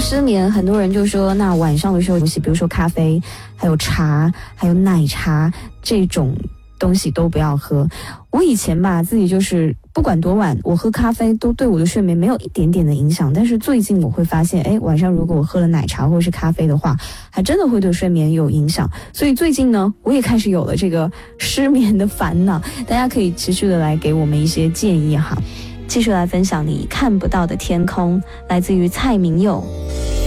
失眠，很多人就说，那晚上的时候东西，比如说咖啡，还有茶，还有奶茶这种东西都不要喝。我以前吧，自己就是不管多晚，我喝咖啡都对我的睡眠没有一点点的影响。但是最近我会发现，晚上如果我喝了奶茶或者是咖啡的话，还真的会对睡眠有影响。所以最近呢，我也开始有了这个失眠的烦恼。大家可以持续的来给我们一些建议哈。继续来分享你看不到的天空，来自于蔡明佑。